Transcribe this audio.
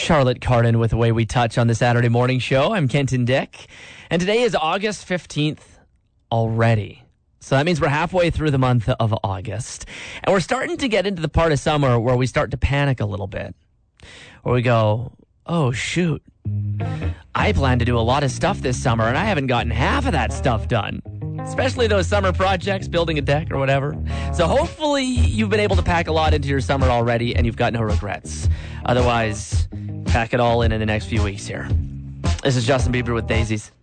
Charlotte Cardin with The Way We Touch on the Saturday morning show. I'm Kenton Dick, and today is August 15th already. So that means we're halfway through the month of August, and we're starting to get into the part of summer where we start to panic a little bit, where we go, oh shoot, I plan to do a lot of stuff this summer, and I haven't gotten half of that stuff done. Especially those summer projects, building a deck or whatever. So hopefully you've been able to pack a lot into your summer already and you've got no regrets. Otherwise, pack it all in the next few weeks here. This is Justin Bieber with Daisies.